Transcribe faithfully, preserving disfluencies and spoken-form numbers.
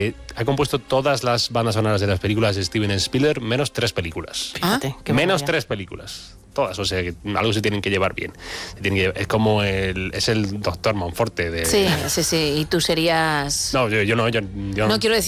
Ha compuesto todas las bandas sonoras de las películas de Steven Spielberg, menos tres películas. Fíjate, qué menos maravilla. tres películas. Todas, o sea, que algo se tienen que llevar bien. Se tienen que llevar- es como el, es el doctor Monforte de... Sí, sí, sí. Y tú serías... No, yo, yo no, yo, yo No quiero decir